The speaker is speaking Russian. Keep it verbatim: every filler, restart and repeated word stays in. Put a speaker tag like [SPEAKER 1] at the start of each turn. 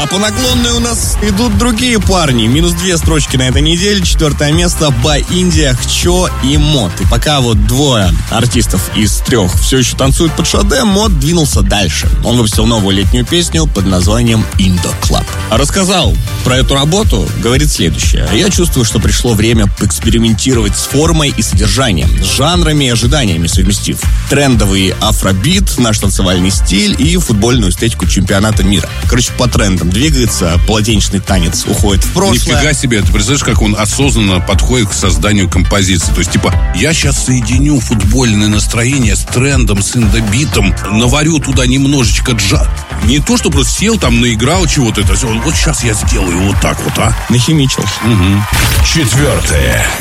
[SPEAKER 1] по наклонной у нас идут другие парни. Минус две строчки на этой неделе. Четвертое место By India, Хчо и Мод. И пока вот двое артистов из трех все еще танцуют под Шаде, Мод двинулся дальше. Он выпустил новую летнюю песню под названием Indo Club. Рассказал про эту работу, говорит следующее. Я чувствую, что пришло время поэкспериментировать с формой и содержанием, с жанрами и ожиданиями совместив трендовый афробит, наш танцевальный стиль и футбольную эстетику чемпионата мира. Короче, по трендам двигается, полотенечный танец уходит в прошлое.
[SPEAKER 2] Нифига себе, ты представляешь, как он осознанно подходит к созданию композиции. То есть, типа, я сейчас соединю футбольное настроение с трендом, с индобитом, наварю туда немножечко джа. Не то, что просто сел там, наиграл чего-то, это все. Вот сейчас я сделаю вот так вот, а.
[SPEAKER 1] Нахимичил.
[SPEAKER 2] Угу.
[SPEAKER 3] Четвертое.